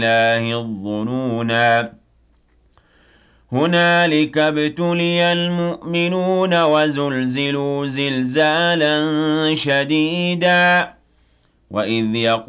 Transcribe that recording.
الله الظنونا هنالك ابتلي المؤمنون وزلزلوا زلزالا شديدا وإذ يقول